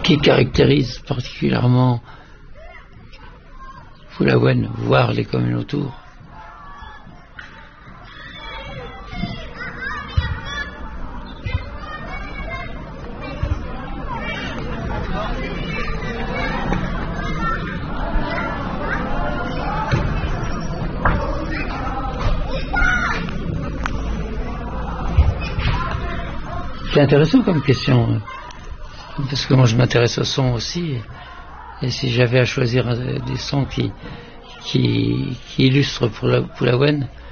qui caractérise particulièrement Foulaouine, voire les communes autour. C'est intéressant comme question, parce que moi je m'intéresse au son aussi, et si j'avais à choisir des sons qui illustrent Foulaouine,